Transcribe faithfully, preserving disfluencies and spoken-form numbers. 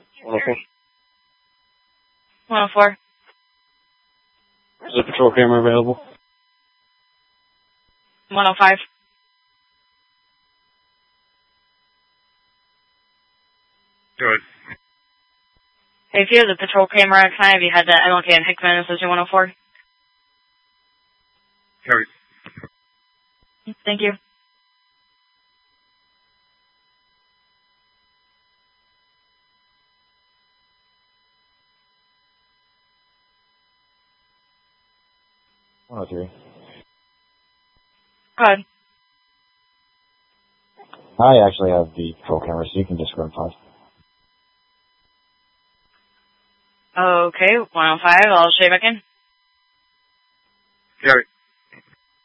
one oh four. one oh four. Is the patrol camera available? one oh five. Good. Hey, if you have the patrol camera, can I have you head to M L K and Hickman, Associate one oh four? Carry. Thank you. one oh three. Go ahead. I actually have the patrol camera, so you can just run five. Okay, one oh five, I'll shave back in. Carry.